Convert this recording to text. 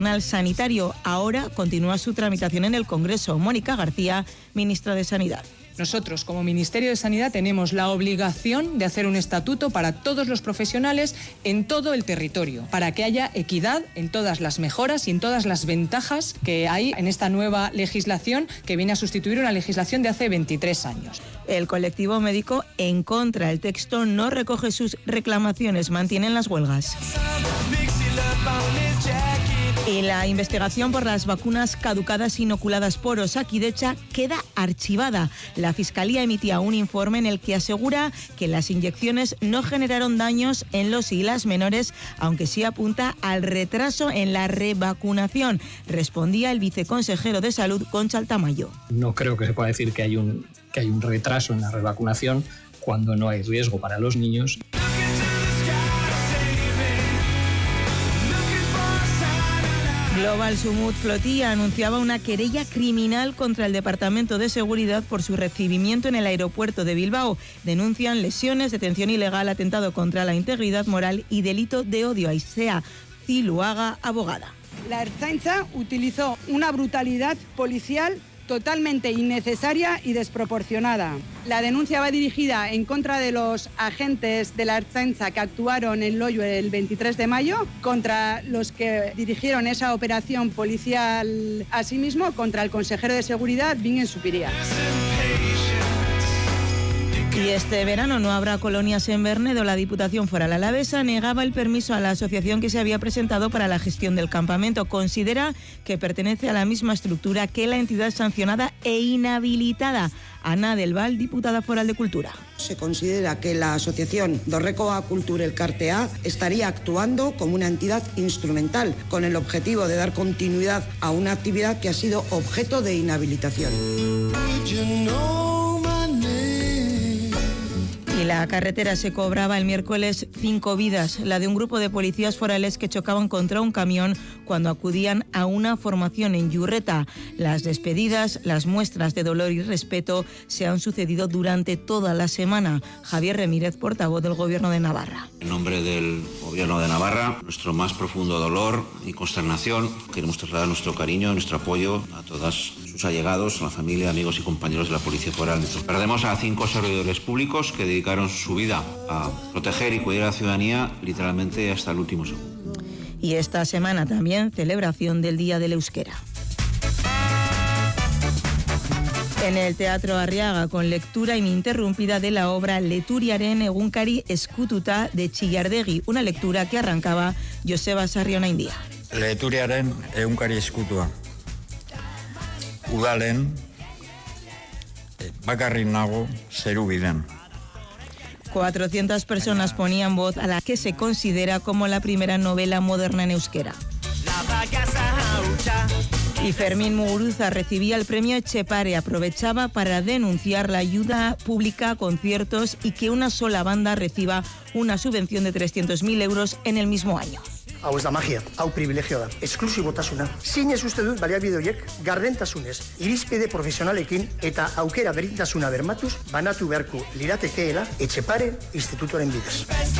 sanitario. Ahora continúa su tramitación en el Congreso. Mónica García, ministra de Sanidad. Nosotros, como Ministerio de Sanidad, tenemos la obligación de hacer un estatuto para todos los profesionales en todo el territorio, para que haya equidad en todas las mejoras y en todas las ventajas que hay en esta nueva legislación que viene a sustituir una legislación de hace 23 años. El colectivo médico en contra. El texto no recoge sus reclamaciones, mantienen las huelgas. Y la investigación por las vacunas caducadas inoculadas por Osakidetza queda archivada. La Fiscalía emitía un informe en el que asegura que las inyecciones no generaron daños en los y las menores, aunque sí apunta al retraso en la revacunación. Respondía el viceconsejero de Salud, Concha Tamayo. No creo que se pueda decir que hay un retraso en la revacunación cuando no hay riesgo para los niños. Global Sumut Flotilla anunciaba una querella criminal contra el Departamento de Seguridad por su recibimiento en el aeropuerto de Bilbao. Denuncian lesiones, detención ilegal, atentado contra la integridad moral y delito de odio. Aisea Ziluaga, abogada. La Ertzaintza utilizó una brutalidad policial totalmente innecesaria y desproporcionada. La denuncia va dirigida en contra de los agentes de la Ertzaintza que actuaron en Loiu el 23 de mayo, contra los que dirigieron esa operación policial, asimismo contra el consejero de Seguridad, Bingen Zupiria. Y este verano no habrá colonias en Bernedo. La Diputación Foral Alavesa negaba el permiso a la asociación que se había presentado para la gestión del campamento. Considera que pertenece a la misma estructura que la entidad sancionada e inhabilitada. Ana del Val, diputada foral de Cultura. Se considera que la asociación Dorrekoa Kultur Elkartea estaría actuando como una entidad instrumental con el objetivo de dar continuidad a una actividad que ha sido objeto de inhabilitación. Y la carretera se cobraba el miércoles 5 vidas, la de un grupo de policías forales que chocaban contra un camión cuando acudían a una formación en Yurreta. Las despedidas, las muestras de dolor y respeto se han sucedido durante toda la semana. Javier Remírez, portavoz del Gobierno de Navarra. En nombre del Gobierno de Navarra, nuestro más profundo dolor y consternación, queremos trasladar nuestro cariño, nuestro apoyo a todas sus allegados, a la familia, amigos y compañeros de la Policía Foral. Perdemos a 5 servidores públicos que dedicaron su vida a proteger y cuidar a la ciudadanía literalmente hasta el último segundo. Y esta semana también celebración del Día del Euskera. En el Teatro Arriaga, con lectura ininterrumpida de la obra Leturiaren egunkari eskututa de Chillardegi, una lectura que arrancaba Joseba Sarrionaindia. Leturiaren egunkari eskutua. Udalen bakarrik nago zeru bidean. 400 personas ponían voz a la que se considera como la primera novela moderna en euskera. Y Fermín Muguruza recibía el premio Etxepare. Aprovechaba para denunciar la ayuda pública a conciertos y que una sola banda reciba una subvención de 300.000 euros en el mismo año. Hau ez da magia, hau privilegio da, esklusibotasuna. Zinez uste dut baliabide horiek gardentasunez, irizpide profesionalekin eta aukera berdintasuna bermatuz banatu beharko liratekeela Etxepare institutuaren bidez.